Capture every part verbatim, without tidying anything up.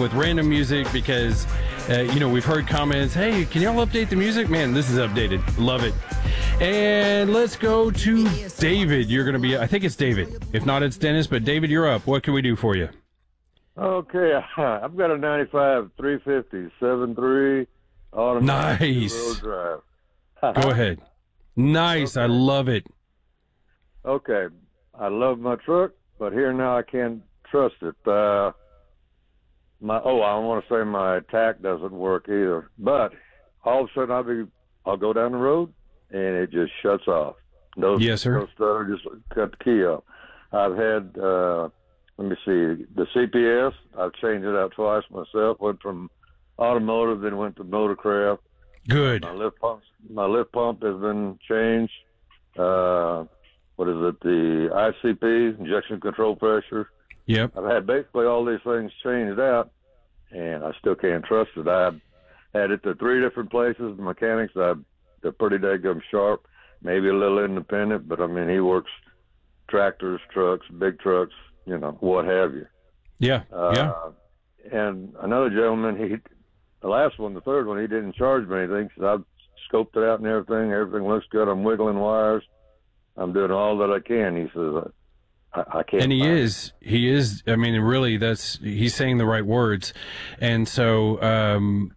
with random music because, uh, you know, we've heard comments, hey, can y'all update the music? Man, this is updated. Love it. And let's go to David. You're going to be, I think it's David. If not, it's Dennis. But David, you're up. What can we do for you? Okay, I've got a ninety-five three fifty seven three automatic Nice. two-row drive. Go ahead. Nice. Okay. I love it. Okay, I love my truck, but here now I can't trust it. Uh, my oh, I don't want to say my tack doesn't work either. But all of a sudden I'll be, I'll go down the road and it just shuts off. No, Yes, sir. No stutter, just cut the key off. I've had. Uh, Let me see, the C P S, I've changed it out twice myself. Went from automotive, then went to motorcraft. Good. My lift pump, my lift pump has been changed. Uh, what is it? The I C P, injection control pressure. Yep. I've had basically all these things changed out, and I still can't trust it. I've had it to three different places. The mechanics, I, they're pretty daggum sharp, maybe a little independent, but I mean, he works tractors, trucks, big trucks, you know, what have you. Yeah. Uh, yeah. And another gentleman, he, the last one, the third one, he didn't charge me anything. He said, I've scoped it out and everything. Everything looks good. I'm wiggling wires. I'm doing all that I can. He says, I, I can't. And he find is, he is, I mean, really, that's, he's saying the right words. And so, um,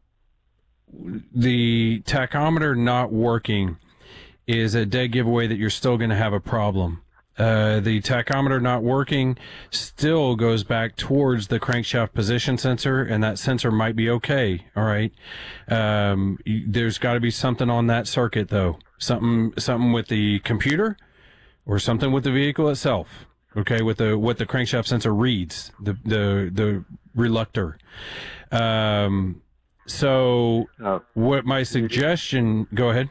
the tachometer not working is a dead giveaway that you're still going to have a problem. Uh, the tachometer not working still goes back towards the crankshaft position sensor, and that sensor might be okay. All right. Um, there's got to be something on that circuit, though. Something, something with the computer or something with the vehicle itself. Okay. With the, what the crankshaft sensor reads, the, the, the reluctor. Um, so Uh, what my suggestion, go ahead.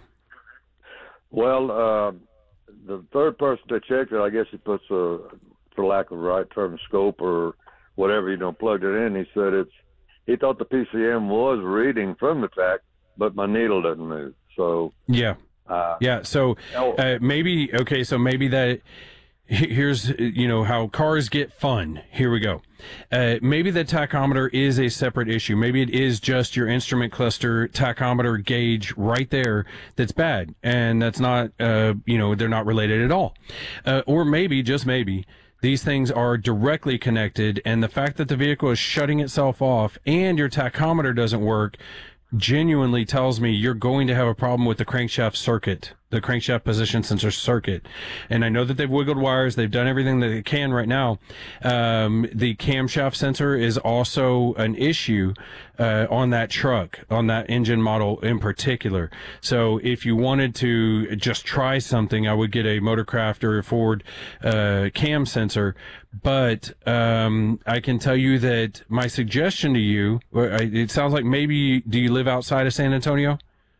Well, uh, the third person that checked it, I guess he puts a, for lack of a right term, scope or whatever, you know, plugged it in. He said it's, he thought the P C M was reading from the tack, but my needle doesn't move. So, Yeah. uh, Yeah. So uh, maybe, okay, so maybe that, here's, you know, how cars get fun. Here we go. Uh, maybe the tachometer is a separate issue. Maybe it is just your instrument cluster tachometer gauge right there that's bad. And that's not, uh, you know, they're not related at all. Uh, or maybe, just maybe, these things are directly connected. And the fact that the vehicle is shutting itself off and your tachometer doesn't work genuinely tells me you're going to have a problem with the crankshaft circuit, the crankshaft position sensor circuit. And I know that they've wiggled wires. They've done everything that they can right now. Um, the camshaft sensor is also an issue uh, on that truck, on that engine model in particular. So if you wanted to just try something, I would get a Motorcraft or a Ford uh, cam sensor. But um, I can tell you that my suggestion to you, it sounds like maybe, do you live outside of San Antonio?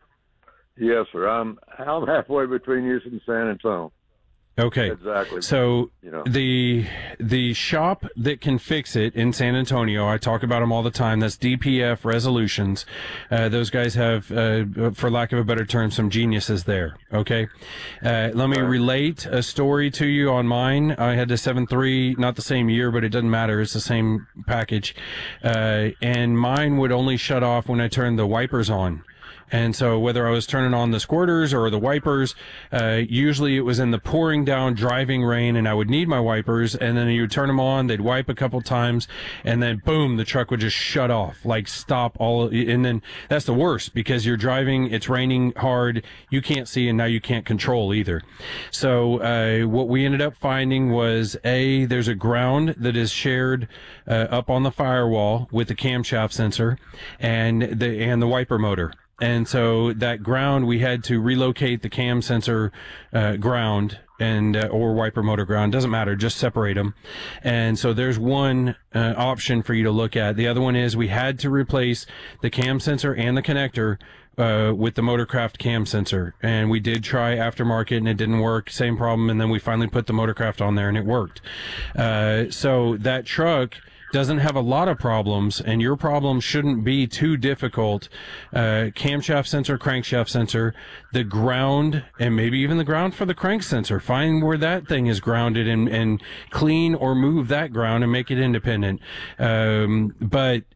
yes, sir. I'm, I'm halfway between Houston and San Antonio. Okay. Exactly. So You know. the the shop that can fix it in San Antonio, I talk about them all the time. That's D P F Resolutions. Uh, those guys have, uh, for lack of a better term, some geniuses there. Okay. Uh, let me Right. relate a story to you on mine. I had the seven three, not the same year, but it doesn't matter. It's the same package. Uh, and mine would only shut off when I turned the wipers on. And so whether I was turning on the squirters or the wipers, uh, usually it was in the pouring down driving rain and I would need my wipers, and then you would turn them on, they'd wipe a couple times, and then boom, the truck would just shut off, like stop all. And then that's the worst because you're driving, it's raining hard, you can't see, and now you can't control either. So, uh, what we ended up finding was a, there's a ground that is shared, uh, up on the firewall with the camshaft sensor and the, and the wiper motor. And so that ground, we had to relocate the cam sensor uh, ground and uh, or wiper motor ground, doesn't matter, just separate them. And so there's one uh, option for you to look at. The other one is we had to replace the cam sensor and the connector uh with the Motorcraft cam sensor, and we did try aftermarket and it didn't work, same problem, and then we finally put the Motorcraft on there and it worked. Uh so that truck doesn't have a lot of problems, and your problem shouldn't be too difficult. Uh, camshaft sensor, crankshaft sensor, the ground, and maybe even the ground for the crank sensor. Find where that thing is grounded and, and clean or move that ground and make it independent. Um, but